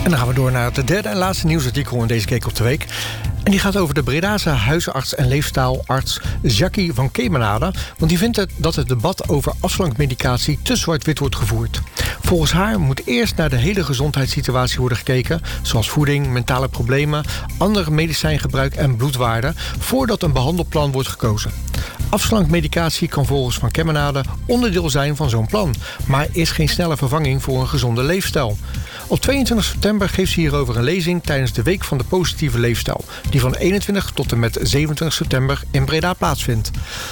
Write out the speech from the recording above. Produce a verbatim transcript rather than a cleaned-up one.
En dan gaan we door naar het derde en laatste nieuwsartikel in deze Keek op de Week. En die gaat over de Bredase huisarts en leefstijlarts Jackie van Kemenade. Want die vindt het dat het debat over afslankmedicatie te zwart-wit wordt gevoerd. Volgens haar moet eerst naar de hele gezondheidssituatie worden gekeken, zoals voeding, mentale problemen, andere medicijngebruik en bloedwaarden, voordat een behandelplan wordt gekozen. Afslankmedicatie kan volgens Van Kemenade onderdeel zijn van zo'n plan, maar is geen snelle vervanging voor een gezonde leefstijl. Op tweeëntwintig september geeft ze hierover een lezing tijdens de Week van de Positieve Leefstijl, die van eenentwintig tot en met zevenentwintig september in Breda plaatsvindt.